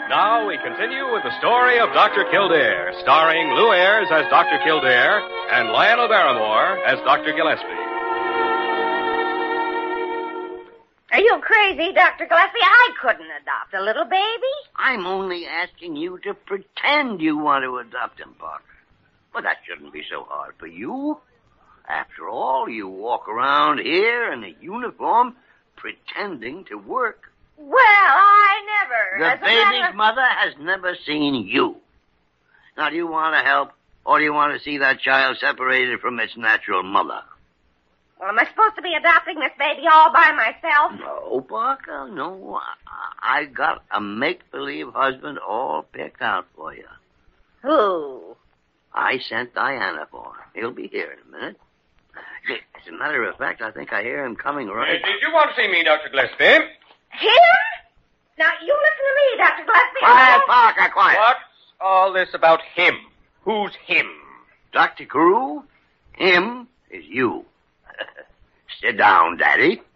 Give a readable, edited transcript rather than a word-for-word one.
Now we continue with the story of Dr. Kildare, starring Lou Ayres as Dr. Kildare and Lionel Barrymore as Dr. Gillespie. Are you crazy, Dr. Gillespie? I couldn't adopt a little baby. I'm only asking you to pretend you want to adopt him, Parker. But that shouldn't be so hard for you. After all, you walk around here in a uniform pretending to work. Well, I never. The baby's mother has never seen you. Now, do you want to help, or do you want to see that child separated from its natural mother? Well, am I supposed to be adopting this baby all by myself? No, Parker, no. I got a make-believe husband all picked out for you. Who? I sent Diana for him. He'll be here in a minute. As a matter of fact, I think I hear him coming right... Did you want to see me, Dr. Gillespie? Him? Now, you listen to me, Dr. Gillespie. Quiet, Parker, quiet. What's all this about him? Who's him? Dr. Carew, him is you. Sit down, Daddy.